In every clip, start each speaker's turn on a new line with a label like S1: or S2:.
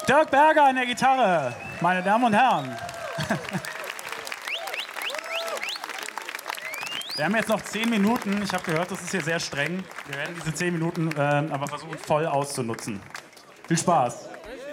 S1: Dirk Berger an der Gitarre, meine Damen und Herren. Wir haben jetzt noch 10 Minuten. Ich habe gehört, das ist hier sehr streng. Wir werden diese 10 Minuten aber versuchen, voll auszunutzen. Viel Spaß.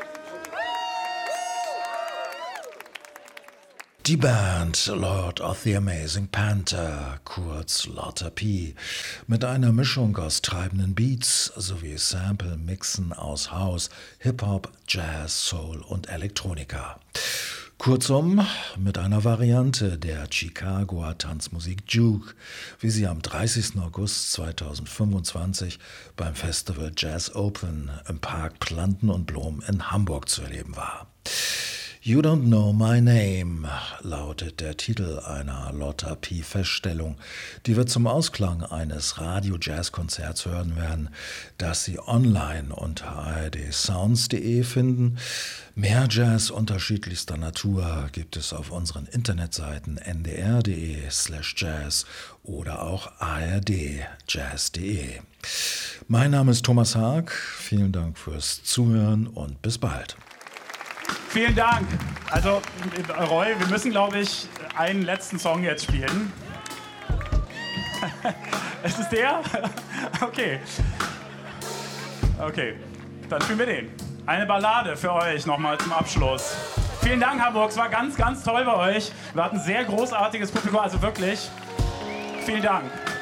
S2: Die Band Lord of the Amazing Panther, kurz Lotta P, mit einer Mischung aus treibenden Beats sowie Sample-Mixen aus House, Hip-Hop, Jazz, Soul und Elektronika. Kurzum, mit einer Variante der Chicagoer Tanzmusik Juke, wie sie am 30. August 2025 beim Festival Jazz Open im Park Planten und Blom in Hamburg zu erleben war. You Don't Know My Name lautet der Titel einer Lotta P-Feststellung, die wir zum Ausklang eines Radio-Jazz-Konzerts hören werden, das Sie online unter ardsounds.de finden. Mehr Jazz unterschiedlichster Natur gibt es auf unseren Internetseiten ndr.de/jazz oder auch ardjazz.de. Mein Name ist Thomas Haag, vielen Dank fürs Zuhören und bis bald.
S1: Vielen Dank. Also, Roy, wir müssen, glaube ich, einen letzten Song jetzt spielen. Ist es der? Okay. Okay, dann spielen wir den. Eine Ballade für euch nochmal zum Abschluss. Vielen Dank, Hamburg. Es war ganz, ganz toll bei euch. Wir hatten ein sehr großartiges Publikum, also wirklich. Vielen Dank.